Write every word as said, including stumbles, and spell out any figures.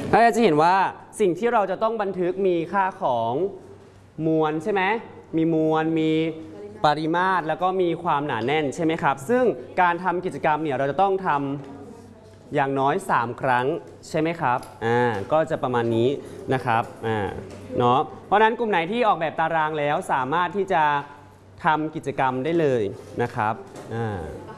เราจะเห็นว่าสิ่งที่เราจะต้องบันทึกมีค่าของมวลใช่ไหมมีมวลมีปริมาตรแล้วก็มีความหนาแน่นใช่ไหมครับซึ่งการทำกิจกรรมเนี่ยเราจะต้องทำอย่างน้อยสามครั้งใช่ไหมครับอ่าก็จะประมาณนี้นะครับอ่าเนาะเพราะนั้นกลุ่มไหนที่ออกแบบตารางแล้วสามารถที่จะทำกิจกรรมได้เลยนะครับอ่า